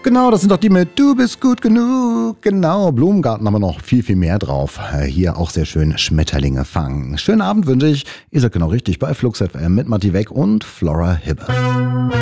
Genau, das sind doch die mit Du bist gut genug. Genau, Blumengarten haben wir noch viel, viel mehr drauf. Hier auch sehr schön Schmetterlinge fangen. Schönen Abend wünsche ich. Ihr seid genau richtig bei Flux FM mit Matti Weck und Flora Hibbe.